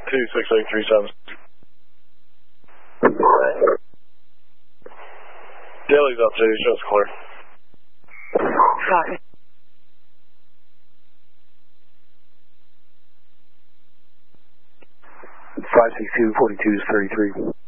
26837. Daly's updated, just clear. Copy. $562-42 is 33.